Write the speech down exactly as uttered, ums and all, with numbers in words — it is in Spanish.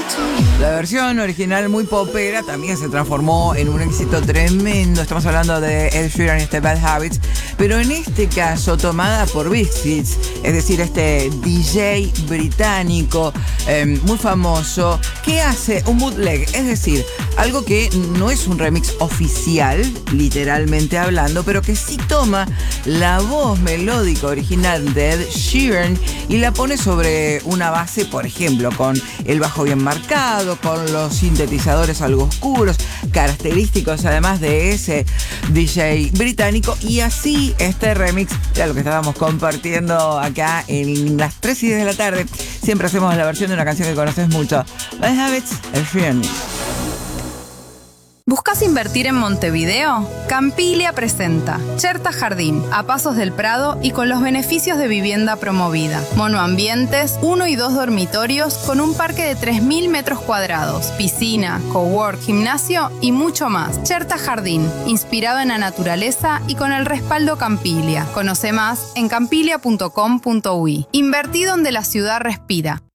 La versión original muy popera también se transformó en un éxito tremendo. Estamos hablando de Ed Sheeran y este Bad Habits, pero en este caso tomada por Big Hits, es decir, este D J británico eh, muy famoso que hace un bootleg, es decir, algo que no es un remix oficial, literalmente hablando, pero que sí toma la voz melódica original de Ed Sheeran y la pone sobre una base, por ejemplo, con el bajo bien marcado, con los sintetizadores algo oscuros, característicos además de ese D J británico, y así este remix era lo que estábamos compartiendo acá en las tres y diez de la tarde. Siempre hacemos la versión de una canción que conoces mucho. Bad Habits, Ed Sheeran. ¿Buscas invertir en Montevideo? Campilia presenta Cherta Jardín, a pasos del Prado y con los beneficios de vivienda promovida. Monoambientes, uno y dos dormitorios con un parque de tres mil metros cuadrados, piscina, cowork, gimnasio y mucho más. Cherta Jardín, inspirado en la naturaleza y con el respaldo Campilia. Conoce más en campilia punto com punto uy. Invertí donde la ciudad respira.